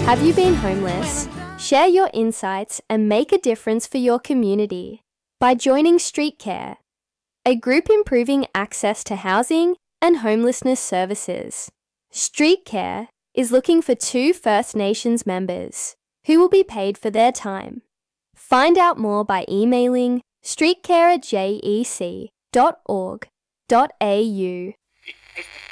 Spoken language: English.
Have you been homeless? Share your insights and make a difference for your community by joining Street Care, a group improving access to housing and homelessness services. Street Care is looking for 2 First Nations members who will be paid for their time. Find out more by emailing streetcare@jec.org.au.